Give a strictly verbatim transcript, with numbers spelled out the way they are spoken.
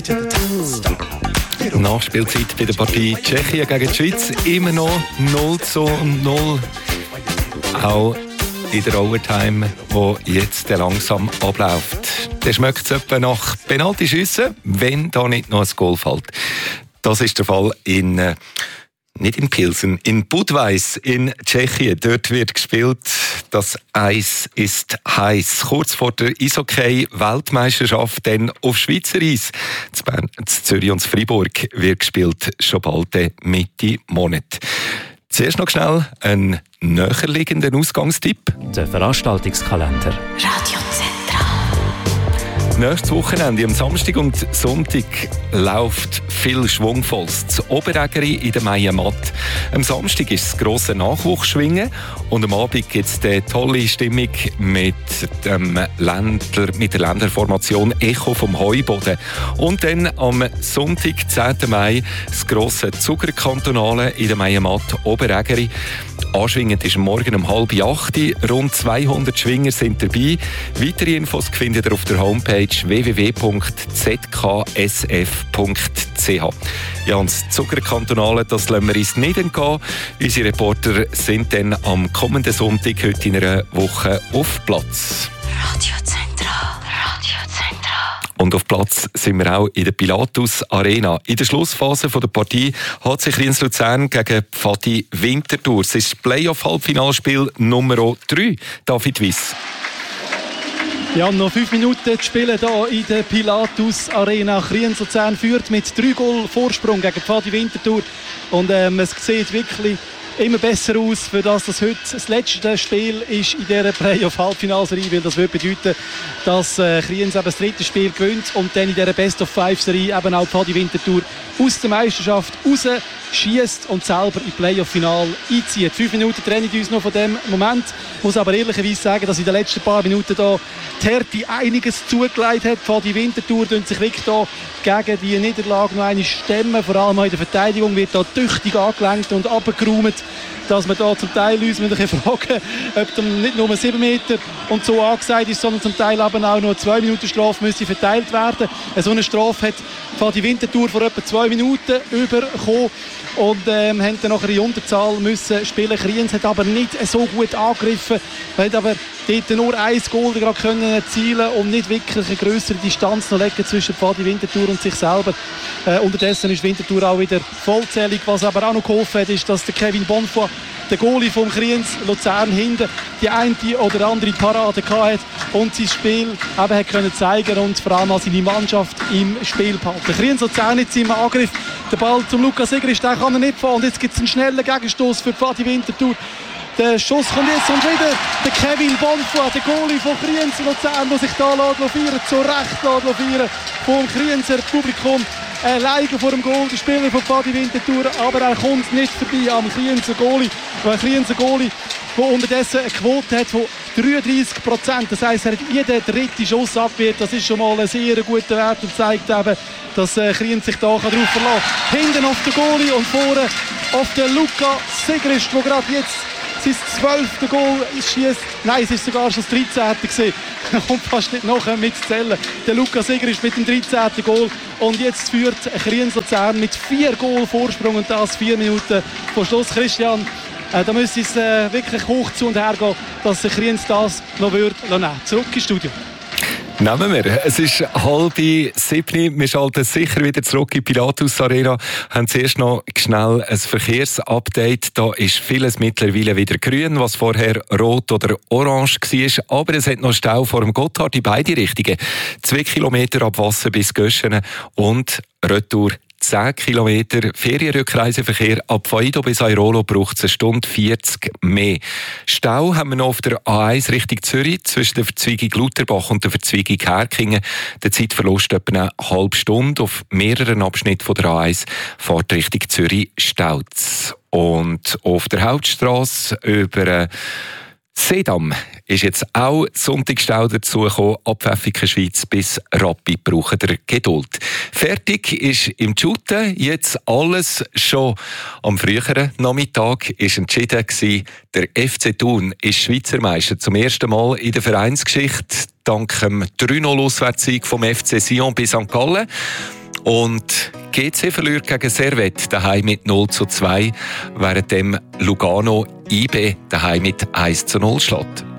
Nachspielzeit bei der Partie Tschechien gegen die Schweiz. Immer noch null zu null. Auch in der Overtime, die jetzt langsam abläuft. Der schmeckt es etwa nach Penaltyschüssen, wenn da nicht noch ein Goal fällt. Das ist der Fall in... Äh, Nicht in Pilsen, in Budweis in Tschechien. Dort wird gespielt. Das Eis ist heiß. Kurz vor der Eishockey-Weltmeisterschaft dann auf Schweizer Eis. In Bern, in Zürich und in Freiburg wird gespielt. Schon bald Mitte Monat. Zuerst noch schnell ein näher liegender Ausgangstipp. Der Veranstaltungskalender. Radio Nächstes Wochenende, am Samstag und Sonntag, läuft viel Schwungvolles. Das Oberägeri in der Meienmatt. Am Samstag ist das grosse Nachwuchsschwingen und am Abend gibt es die tolle Stimmung mit, dem Ländler, mit der Länderformation Echo vom Heuboden. Und dann am Sonntag, zehnten Mai, das grosse Zuckerkantonale in der Meienmatt Oberägeri. Anschwingend ist morgen um halb acht. Rund zweihundert Schwinger sind dabei. Weitere Infos findet ihr auf der Homepage w w w punkt z k s f punkt c h. Ja, und das Zuckerkantonale, das lassen wir uns nicht entgehen. Unsere Reporter sind dann am kommenden Sonntag, heute in einer Woche, auf Platz. Radio Zentral. Radio Zentral. Und auf Platz sind wir auch in der Pilatus Arena. In der Schlussphase der Partie hat sich Kriens-Luzern gegen Pfadi Winterthur. Es ist das Playoff-Halbfinalspiel Nummer drei. David Wyss. Ja, noch fünf Minuten zu spielen hier in der Pilatus Arena. Kriens-Luzern führt mit drei Goal Vorsprung gegen Pfadi Winterthur. Und ähm, es sieht wirklich immer besser aus, für das das heute das letzte Spiel ist in dieser Playoff-Halbfinalserie, weil das würde bedeuten, dass äh, Kriens eben das dritte Spiel gewinnt und dann in dieser Best-of-Five-Serie eben auch Pfadi Winterthur aus der Meisterschaft raus schießt und selber im Playoff-Final einzieht. Fünf Minuten trennen uns noch von dem Moment. Ich muss aber ehrlicherweise sagen, dass in den letzten paar Minuten da die Härte einiges zugelegt hat. Pfadi Winterthur tun sich wirklich da gegen die Niederlage noch eine stemmen. Vor allem in der Verteidigung wird da tüchtig angelenkt und abgeräumt, dass man da zum Teil uns mit fragen, ob dann nicht nur sieben Meter und so angesagt ist, sondern zum Teil eben auch nur zwei Minuten Strafe müsse verteilt werden. So eine Strafe hat Pfadi Winterthur vor etwa zwei Minuten überkommen und ähm, haben dann nachher in Unterzahl müssen spielen. Kriens hat aber nicht so gut angegriffen, hat aber dort nur ein Goal gerade können erzielen und nicht wirklich eine grössere Distanz noch legen zwischen Pfadi Winterthur und sich selber. Äh, unterdessen ist Winterthur auch wieder vollzählig. Was aber auch noch geholfen hat, ist, dass der Kevin Bonfoy, der Goalie vom Kriens-Luzern, hinten die eine oder andere Parade hatte und sein Spiel eben hat können zeigen und vor allem auch seine Mannschaft im Spiel behalten. Kriens-Luzern jetzt im Angriff. Der Ball zum Lukas Sigrist, den kann er nicht fahren. Und jetzt gibt es einen schnellen Gegenstoß für Pfadi Winterthur. Der Schuss kommt jetzt und wieder der Kevin Bonfoy, der Goalie von Kriens-Luzern, der sich da feiern, zu Recht feiern vom Krienser Publikum. Alleine vor dem Goal, der Spieler von Pfadi Winterthur, aber er kommt nicht vorbei am Krienser Goalie. Ein Krienser Goalie, der unterdessen eine Quote hat von dreiunddreißig Prozent. Das heisst, er hat jeden dritten Schuss abgewehrt. Das ist schon mal ein sehr guter Wert und zeigt eben, dass äh, Kriens sich da darauf verlassen kann. Hinten auf den Goalie und vorne auf den Lukas Sigrist, der gerade jetzt sein zwölfte Goal schießt. Nein, es ist sogar schon das dreizehnte gewesen. Er kommt fast nicht nachher mitzuzählen. Der Lukas Sigrist mit dem dreizehnten Goal. Und jetzt führt Kriens-Luzern mit vier Goal Vorsprung und das vier Minuten vor Schluss. Christian, äh, da müsste es äh, wirklich hoch zu und her gehen, dass Kriens das noch würde nehmen. Zurück ins Studio. Nehmen wir. Es ist halb sieben. Wir schalten sicher wieder zurück in die Pilatus Arena. Wir haben zuerst noch schnell ein Verkehrsupdate. Da ist vieles mittlerweile wieder grün, was vorher rot oder orange war. Aber es hat noch Stau vor dem Gotthard in beide Richtungen. Zwei Kilometer ab Wasser bis Göschenen und Retour zehn Kilometer Ferienrückreiseverkehr ab Faido bis Airolo braucht es eine Stunde vierzig mehr. Stau haben wir noch auf der A eins Richtung Zürich zwischen der Verzweigung Lutherbach und der Verzweigung Herkingen. Der Zeitverlust etwa eine halbe Stunde. Auf mehreren Abschnitten von der A eins fährt Richtung Zürich staut. Und auf der Hauptstrasse über Seedam ist jetzt auch Sonntagsstau dazugekommen. Ab Pfäffiken-Schweiz bis Rappi brauchen der Geduld. Fertig ist im Shooten jetzt alles schon. Am früheren Nachmittag ist entschieden gewesen, der F C Thun ist Schweizer Meister zum ersten Mal in der Vereinsgeschichte dank dem drei null Auswärtssieg vom F C Sion bei Sankt Gallen. Und G C verliert gegen Servette daheim mit null zu zwei, während dem Lugano I B daheim mit eins zu null schlägt.